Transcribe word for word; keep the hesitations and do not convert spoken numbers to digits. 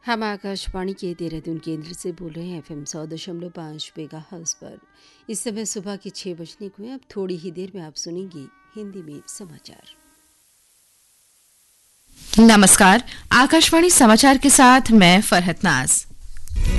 हम आकाशवाणी के देहरादून केंद्र से बोल रहे हैं एफएम सौ दशमलव पाँच मेगाहर्ट्ज पर। इस समय सुबह के छः बजने को है। अब थोड़ी ही देर में आप सुनेंगी हिंदी में समाचार। नमस्कार, आकाशवाणी समाचार के साथ मैं फरहत नाज।